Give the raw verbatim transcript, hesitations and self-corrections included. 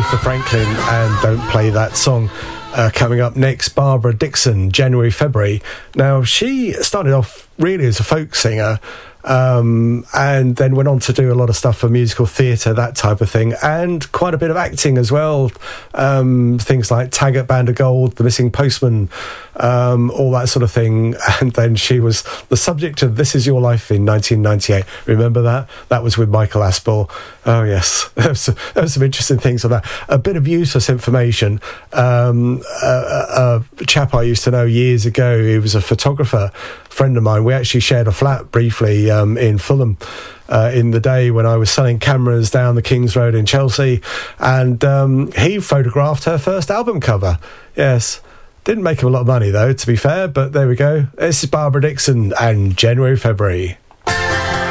Aretha Franklin and Don't Play That Song. Uh, coming up next, Barbara Dickson, January, February. Now, she started off really as a folk singer, um, and then went on to do a lot of stuff for musical theatre, that type of thing, and quite a bit of acting as well. Um, things like Taggart, Band of Gold, The Missing Postman, um, all that sort of thing. And then she was the subject of This Is Your Life in nineteen ninety-eight. Remember that? That was with Michael Aspel. Oh, yes. There was, some, there was some interesting things on that. A bit of useless information. Um, a, a, a chap I used to know years ago, he was a photographer, friend of mine. We actually shared a flat briefly um, in Fulham uh, in the day when I was selling cameras down the King's Road in Chelsea. And um, he photographed her first album cover. Yes. Didn't make him a lot of money, though, to be fair. But there we go. This is Barbara Dickson and January, February.